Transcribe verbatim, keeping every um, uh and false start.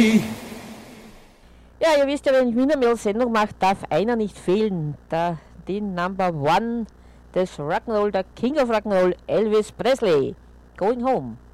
Ja, ihr wisst ja, wenn ich Wienermehl-Sendung mache, darf einer nicht fehlen. Da, den Number One des Rock'n'Roll, der King of Rock'n'Roll, Elvis Presley. Going Home.